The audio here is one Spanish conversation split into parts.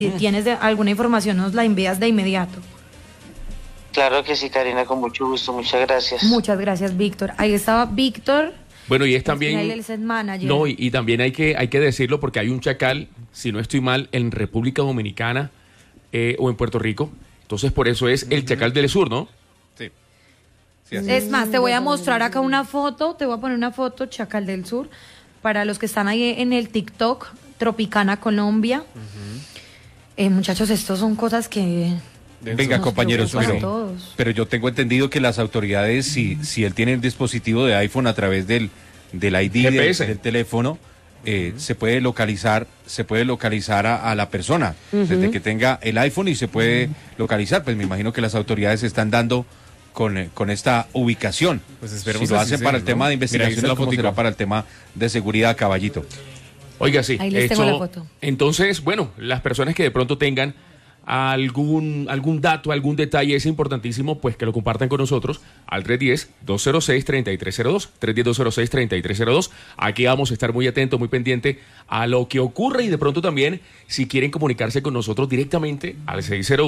Si tienes alguna información, nos la envías de inmediato. Claro que sí, Karina, con mucho gusto, muchas gracias. Muchas gracias, Víctor. Ahí estaba Víctor. Bueno, y es también... El set manager. No, y también hay que decirlo porque hay un chacal, si no estoy mal, en República Dominicana o en Puerto Rico. Entonces, por eso es el chacal del sur, ¿no? Sí. Es más, te voy a mostrar acá una foto, te voy a poner una foto, Chacal del Sur, para los que están ahí en el TikTok, Tropicana Colombia. Muchachos, estos son cosas que... Venga, compañeros, pero yo tengo entendido que las autoridades, si él tiene el dispositivo de iPhone a través del ID del teléfono, se puede localizar a la persona desde que tenga el iPhone y se puede localizar. Pues me imagino que las autoridades están dando con esta ubicación. Pues esperemos si lo hacen para el tema de investigación, ¿cómo será para el tema de seguridad, Caballito? Oiga, sí. Ahí les tengo la foto. Entonces, bueno, las personas que de pronto tengan algún dato, algún detalle, es importantísimo pues que lo compartan con nosotros al 310-206-3302, 310-206-3302. Aquí vamos a estar muy atentos, muy pendientes a lo que ocurre y de pronto también si quieren comunicarse con nosotros directamente al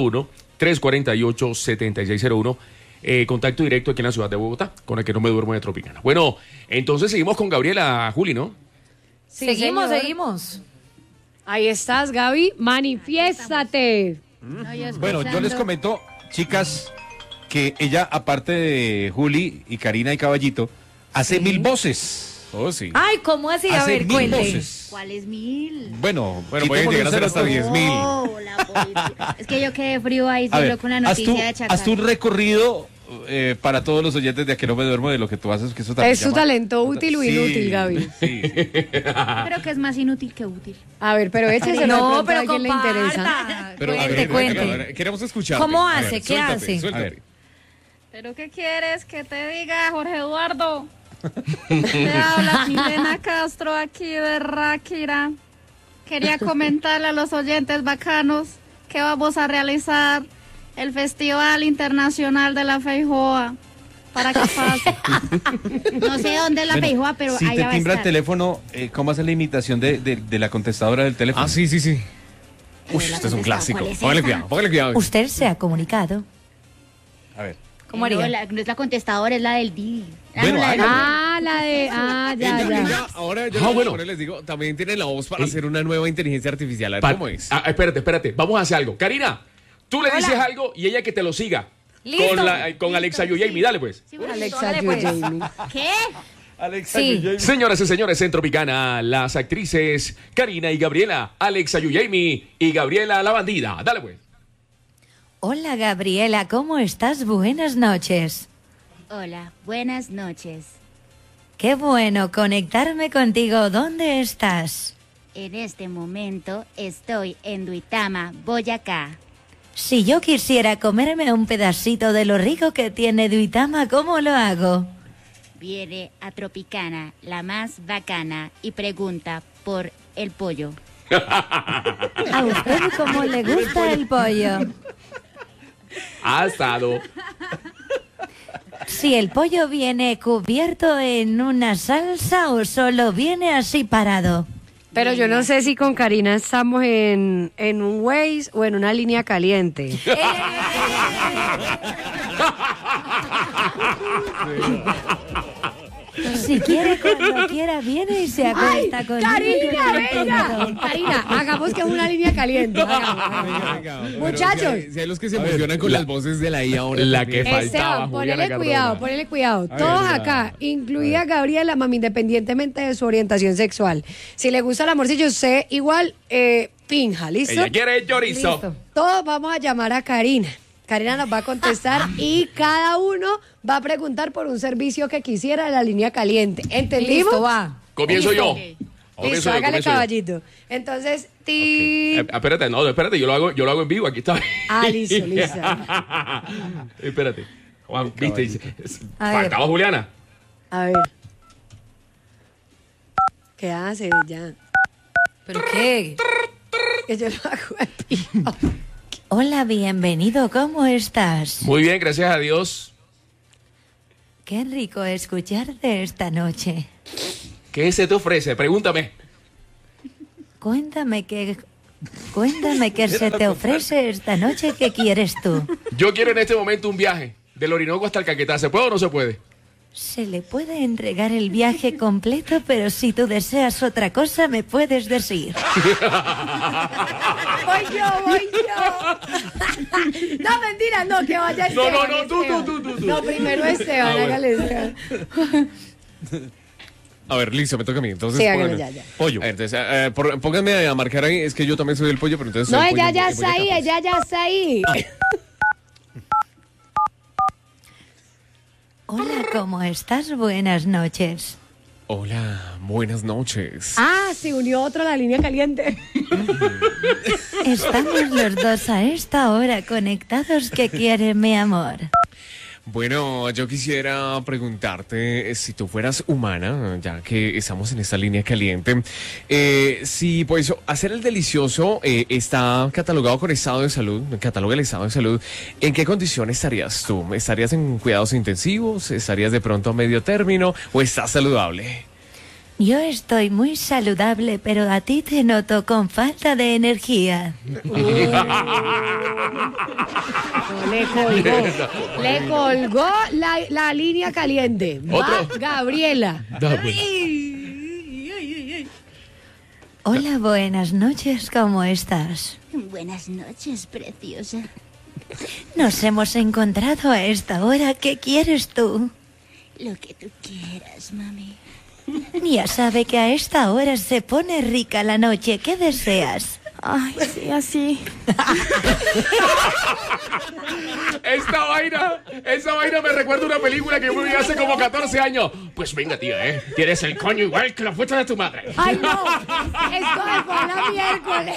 601-348-7601, contacto directo aquí en la ciudad de Bogotá, con el que no me duermo de Tropicana. Bueno, entonces seguimos con Gabriela, Juli, ¿no? Sí, seguimos. Ahí estás, Gaby, manifiéstate. Bueno, yo les comento, chicas, que ella, aparte de Juli y Karina y Caballito, hace 1000 voces. Oh, sí. Ay, ¿cómo así? A ver, cuente. ¿Cuáles 1000? Bueno, voy a llegar a hacer hasta 10,000. No, es que yo quedé frío ahí solo con la noticia de Chacal. Haz tu recorrido para todos los oyentes de A que no me duermo de lo que tú haces, que eso también es tu talento útil o inútil, Gaby. Sí. Creo que es más inútil que útil. A ver, pero échese no, pero a quien le interesa. Pero cuente. Queremos escuchar. ¿Cómo hace? ¿Qué hace? Suéltate. ¿Pero qué quieres que te diga, Jorge Eduardo? Te habla Milena Castro aquí de Ráquira. Quería comentarle a los oyentes bacanos que vamos a realizar el Festival Internacional de la Feijoa para que pase. No sé dónde es la Feijoa, pero si allá te va a timbra el estar. teléfono, ¿cómo hace la imitación de la contestadora del teléfono? Ah, sí. Uy, este es un clásico. Póngale cuidado. Usted se ha comunicado. A ver. ¿Cómo haría? No es la contestadora, es la del Didi. Bueno, ya. Ahora yo les digo, también tiene la voz para hacer una nueva inteligencia artificial. A ver cómo es. Espérate. Vamos a hacer algo. Karina, tú le dices algo y ella que te lo siga. Listo. Con Alexa Yuyaymi, dale pues. Sí, Alexa pues. Yuyaymi. ¿Qué? Alexa Sí. Yuyaymi. Señoras y señores, en Tropicana, las actrices Karina y Gabriela, Alexa Yuyaymi y Gabriela la bandida. Dale pues. Hola, Gabriela, ¿cómo estás? Buenas noches. Hola, buenas noches. Qué bueno conectarme contigo. ¿Dónde estás? En este momento estoy en Duitama, Boyacá. Si yo quisiera comerme un pedacito de lo rico que tiene Duitama, ¿cómo lo hago? Viene a Tropicana, la más bacana, y pregunta por el pollo. ¿A usted cómo le gusta el pollo? Asado. Si el pollo viene cubierto en una salsa o solo viene así parado. Pero yo no sé si con Karina estamos en un Waze o en una línea caliente. Si quiere, cuando quiera, viene y se acuesta conmigo. Karina, hagamos que es una línea caliente. Venga, Muchachos. Si hay los que se emocionan con las voces de la I ahora. La que faltaba, Esteban, Juliana ponele cuidado. A Todos ver, acá, incluida Gabriela, mami, independientemente de su orientación sexual. Si le gusta el amorcillo, usted igual finja, ¿listo? Ella quiere chorizo. Listo. Todos vamos a llamar a Karina. Karina nos va a contestar y cada uno va a preguntar por un servicio que quisiera de la línea caliente. ¿Entendimos? Listo, va. Comienzo yo. Listo, hágale, caballito. Entonces, Espérate, yo lo hago en vivo, aquí está. listo. Espérate. Juan, viste, dice. A ver. Faltaba Juliana. A ver. ¿Qué hace ya? ¿Pero qué? Que yo lo hago aquí. Hola, bienvenido, ¿cómo estás? Muy bien, gracias a Dios. Qué rico escucharte esta noche. ¿Qué se te ofrece? Pregúntame. Cuéntame qué Cuéntame qué se te ofrece esta noche, ¿qué quieres tú? Yo quiero en este momento un viaje del Orinoco hasta el Caquetá. ¿Se puede o no se puede? Se le puede entregar el viaje completo, pero si tú deseas otra cosa, me puedes decir. Voy yo. No, mentira, no, que vaya Esteban. No, tú. No, primero Esteban, hágale Esteban. A ver, listo, me toca a mí. Entonces, sí, hágale ya. Pollo. A ver, entonces, pónganme a marcar ahí. Es que yo también soy el pollo, pero entonces... No, ella ya está ahí. Hola, ¿cómo estás? Buenas noches. Hola, buenas noches. Ah, se unió otro a la línea caliente. Estamos los dos a esta hora conectados. ¿Qué quiere mi amor? Bueno, yo quisiera preguntarte si tú fueras humana, ya que estamos en esta línea caliente, si pues hacer el delicioso está catalogado con estado de salud, cataloga el estado de salud, ¿en qué condición estarías tú? ¿Estarías en cuidados intensivos? ¿Estarías de pronto a medio término? ¿O estás saludable? Yo estoy muy saludable, pero a ti te noto con falta de energía. Le colgó la línea caliente. Va Gabriela. Hola, buenas noches, ¿cómo estás? Buenas noches, preciosa. Nos hemos encontrado a esta hora. ¿Qué quieres tú? Lo que tú quieras, mami. Ya sabe que a esta hora se pone rica la noche. ¿Qué deseas? Ay, sí, así. Esa vaina me recuerda una película que yo vi hace como 14 años. Pues venga, tía, tienes el coño igual que la fuerza de tu madre. Ay, no. Esto fue la miércoles.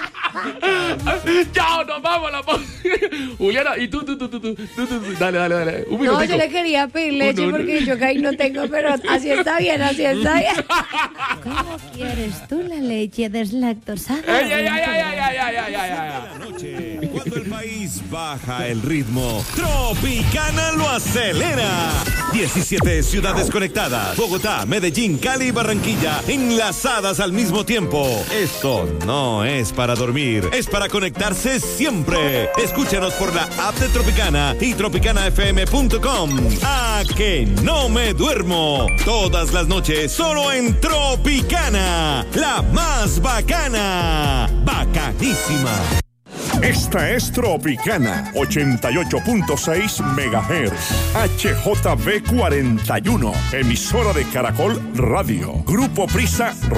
Chao, nos vamos. Juliana, y tú. Dale. Un no, yo le quería pedir leche porque yo ahí no tengo, pero así está bien. ¿Cómo quieres tú la leche deslactosada? La noche, cuando el país baja el ritmo, Tropicana lo acelera. 17 ciudades conectadas: Bogotá, Medellín, Cali y Barranquilla, enlazadas al mismo tiempo. Esto no es para dormir, es para conectarse siempre. Escúchanos por la app de Tropicana y tropicanafm.com. ¡A que no me duermo! Todas las noches, solo en Tropicana, la más bacana. Bacanísima. Esta es Tropicana 88.6 MHz HJB 41, emisora de Caracol Radio. Grupo Prisa